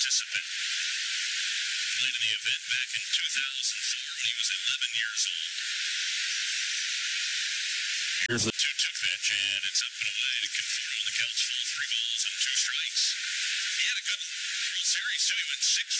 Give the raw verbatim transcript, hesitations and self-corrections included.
participant. Played in the event back in two thousand four when he was eleven years old. Here's the two two pitch, and it's up and away to Conforto. The count's full, three balls and two strikes. He had a good World Series, too. He went six